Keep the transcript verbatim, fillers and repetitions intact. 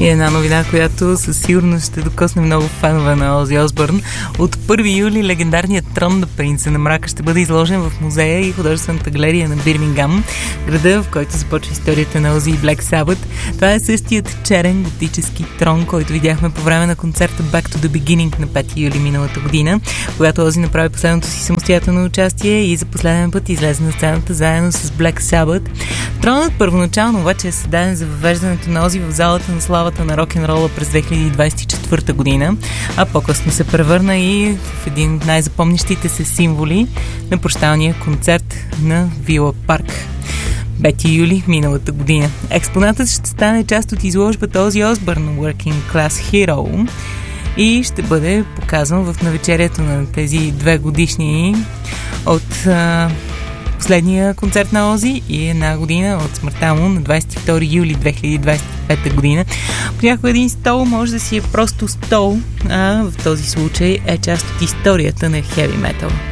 И една новина, която със сигурност ще докосне много фенове на Ози Осбърн. От първи юли легендарният трон на принца на мрака ще бъде изложен в музея и художествената галерия на Бирмингам, града, в който започва историята на Ози и Black Sabbath. Това е същият черен готически трон, който видяхме по време на концерта Back to the Beginning на пети юли миналата година, когато Ози направи последното си самостоятелно участие и за последен път излезе на сцената заедно с Black Sabbath. Тронът първоначално обаче е създаден за въвеждането на Ози в залата на славата на рок-н-рола през две хиляди двадесет и четвърта година, а по-късно се превърна и в един от най-запомнящите се символи на прощалния концерт на Вила Парк. пети юли миналата година. Експонатът ще стане част от изложбата Ози Осбърн Working Class Hero и ще бъде показан в навечерието на тези две годишнини от а, последния концерт на Ози и една година от смъртта му на двадесет и втори юли две хиляди двадесет и пета година. Понякога един стол може да си е просто стол, а в този случай е част от историята на хеви метал.